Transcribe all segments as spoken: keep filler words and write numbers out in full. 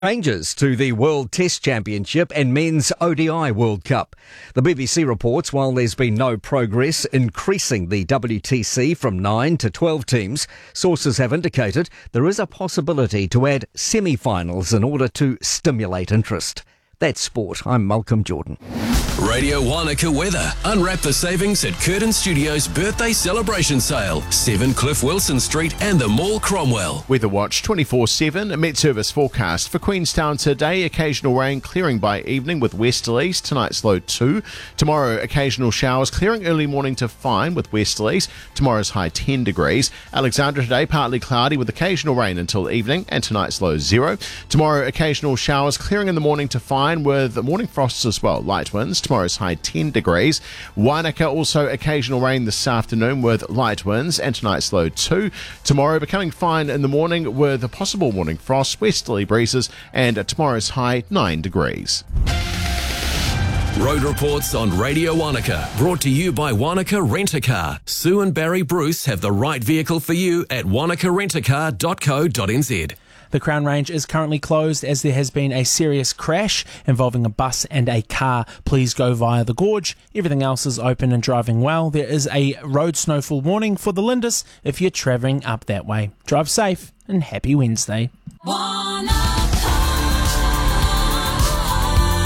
Changes to the World Test Championship and Men's O D I World Cup. The B B C reports while there's been no progress increasing the W T C from nine to twelve teams, sources have indicated there is a possibility to add semi-finals in order to stimulate interest. That's sport. I'm Malcolm Jordan. Radio Wanaka weather. Unwrap the savings at Curtin Studios' birthday celebration sale. seven Cliff Wilson Street and the Mall Cromwell. Weather Watch twenty-four seven. Met Service forecast for Queenstown today. Occasional rain clearing by evening with westerlies. Tonight's low two. Tomorrow occasional showers clearing early morning to fine with westerlies. Tomorrow's high ten degrees. Alexandra today partly cloudy with occasional rain until evening and tonight's low zero. Tomorrow occasional showers clearing in the morning to fine with morning frosts as well. Light winds. Tomorrow's high ten degrees. Wanaka also occasional rain this afternoon with light winds and tonight's low two. Tomorrow becoming fine in the morning with a possible morning frost, westerly breezes, and tomorrow's high nine degrees. Road reports on Radio Wanaka, brought to you by Wanaka Rent-A-Car. Sue and Barry Bruce have the right vehicle for you at wanaka rent a car dot co dot n z. The Crown Range is currently closed as there has been a serious crash involving a bus and a car. Please go via the gorge. Everything else is open and driving well. There is a road snowfall warning for the Lindis if you're travelling up that way. Drive safe and happy Wednesday.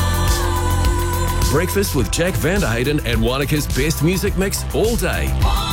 Breakfast with Jack Vanderhayden and Wanaka's best music mix all day.